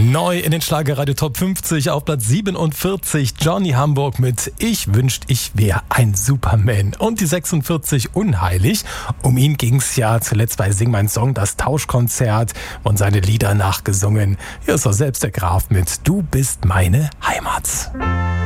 Neu in den Schlagerradio Top 50 auf Platz 47 Johnny Hamburg mit Ich wünscht, ich wäre ein Superman. Und die 46 Unheilig. Um ihn ging's ja zuletzt bei Sing mein Song, das Tauschkonzert, und seine Lieder nachgesungen. Hier ist auch selbst der Graf mit Du bist meine Heimat.